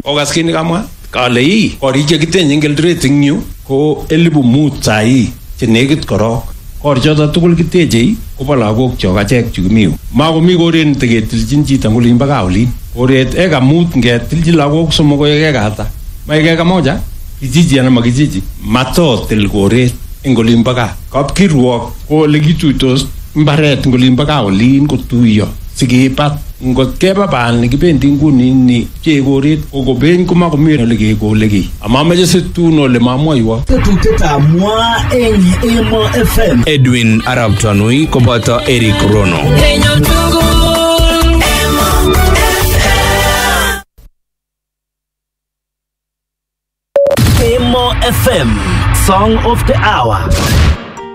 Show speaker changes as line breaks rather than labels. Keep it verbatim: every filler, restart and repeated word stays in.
Ogaskini kamwa kale ii korik chekitenye Eldoret ing yu ko elibu mut sai chenekit korok. Korchoto tugul kiteche kobo lagok chok achek chu kimi yu. Makomi koret niteketilchin chito eng olin bo gaa olin. Koret eka mut ngetilchi lagok somok ko eka ata. Ma eka moja kijiji ana makijiji matotil koret eng olin bo gaa. Kapkirwok ko ole kituitos mbaret eng olin bo gaa olin kotuiyo sikipat ngot keba bal nekibendi nguni ni chekoret kokobeny komakomi ole kekole ki. Amameche situn ole mamwoiwo.
Tetutietab mwa eng Emo F M.
Edwin Arab Tanui koboto Eric Rono.
Emo F M, Song of the Hour.